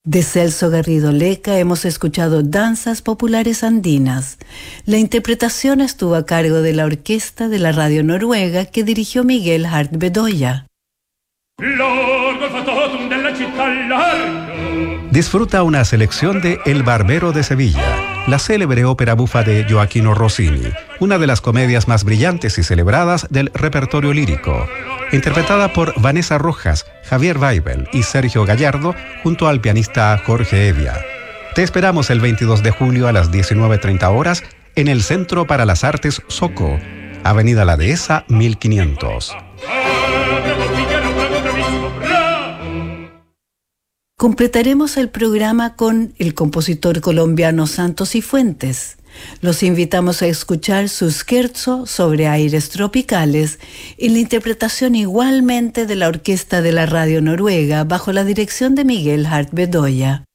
De Celso Garrido Leca hemos escuchado Danzas Populares Andinas. La interpretación estuvo a cargo de la orquesta de la Radio Noruega que dirigió Miguel Hart Bedoya. Disfruta una selección de El Barbero de Sevilla, la célebre ópera bufa de Gioachino Rossini, una de las comedias más brillantes y celebradas del repertorio lírico, interpretada por Vanessa Rojas, Javier Weibel y Sergio Gallardo, junto al pianista Jorge Evia. Te esperamos el 22 de julio a las 19:30 horas en el Centro para las Artes Soco, Avenida La Dehesa 1500. Completaremos el programa con el compositor colombiano Santos Cifuentes. Los invitamos a escuchar su scherzo sobre aires tropicales en la interpretación igualmente de la orquesta de la Radio Noruega bajo la dirección de Miguel Hart Bedoya.